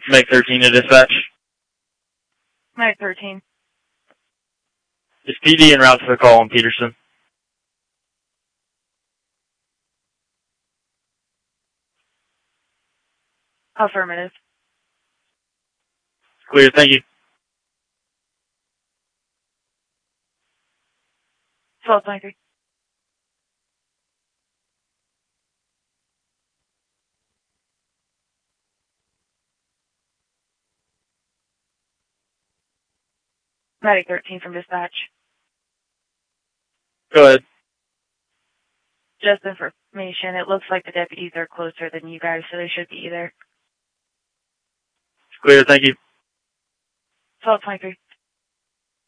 Make 13 to dispatch. Medic 13. Is PD en route to the call on Peterson? Affirmative. Clear, thank you. 1223. Medic 13 from dispatch. Go ahead. Just information. It looks like the deputies are closer than you guys, so they should be there. Clear, thank you. 1223.